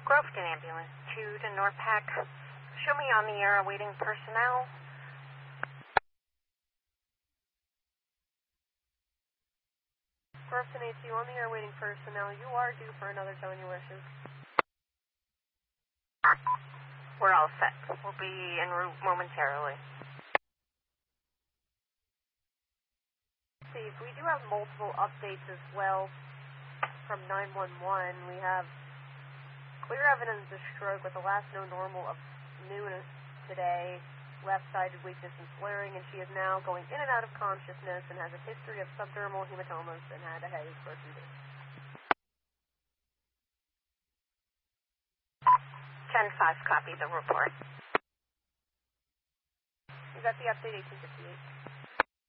Groveton Ambulance 2 to NORPAC. Show me on the air awaiting personnel. Groveton ATU on the air waiting personnel. You are due for another telling your wishes. We're all set. We'll be en route momentarily. Steve, we do have multiple updates as well from 911. We have clear evidence of stroke with the last known normal of noon today, left-sided weakness and flaring, and she is now going in and out of consciousness and has a history of subdermal hematomas and had a headache for a few days. 10-5, copy the report. We got the update 1858.